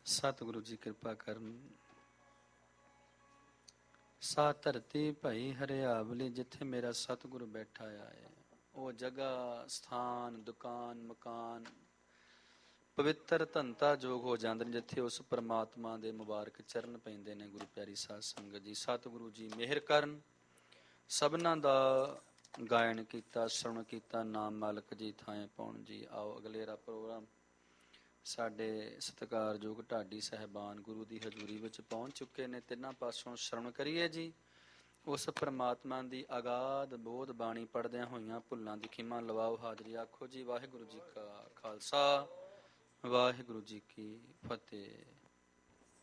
ਸਤਿਗੁਰੂ ਜੀ ਕਿਰਪਾ ਕਰਨ। ਸਾ ਧਰਤੀ ਭਈ ਹਰਿਆਵਲੀ, ਜਿੱਥੇ ਮੇਰਾ ਸਤਿਗੁਰੂ ਬੈਠਾ ਆ ਹੈ, ਉਹ ਜਗ੍ਹਾ, ਸਥਾਨ, ਦੁਕਾਨ, ਮਕਾਨ ਪਵਿੱਤਰ ਧੰਤਾ ਯੋਗ ਹੋ ਜਾਂਦੇ ਨੇ, ਜਿੱਥੇ ਉਸ ਪਰਮਾਤਮਾ ਦੇ ਮੁਬਾਰਕ ਚਰਨ ਪੈਂਦੇ ਨੇ। ਗੁਰੂ ਪਿਆਰੀ ਸਾਧ ਸੰਗਤ ਜੀ, ਸਤਿਗੁਰੂ ਜੀ ਮਿਹਰ ਕਰਨ। ਸਭਨਾਂ ਦਾ ਗਾਇਨ ਕੀਤਾ, ਸ਼ਰਵਣ ਕੀਤਾ, ਨਾਮ ਮਾਲਕ ਜੀ ਥਾਂ ਪਾਉਣ ਜੀ। ਆਓ ਅਗਲੇਰਾ ਪ੍ਰੋਗਰਾਮ ਸਾਡੇ ਸਤਿਕਾਰਯੋਗ ਢਾਡੀ ਸਾਹਿਬਾਨ ਗੁਰੂ ਦੀ ਹਜ਼ੂਰੀ ਵਿੱਚ ਪਹੁੰਚ ਚੁੱਕੇ ਨੇ। ਤਿੰਨਾਂ ਪਾਸੋਂ ਸ਼ਰਵਣ ਕਰੀਏ ਜੀ ਉਸ ਪਰਮਾਤਮਾ ਦੀ ਅਗਾਧ ਬੋਧ ਬਾਣੀ। ਪੜ੍ਹਦਿਆਂ ਹੋਈਆਂ ਭੁੱਲਾਂ ਦੀ ਖਿਮਾ ਲਵਾਓ ਹਾਜ਼ਰੀ। ਆਖੋ ਜੀ ਵਾਹਿਗੁਰੂ ਜੀ ਕਾ ਖਾਲਸਾ, ਵਾਹਿਗੁਰੂ ਜੀ ਕੀ ਫਤਿਹ।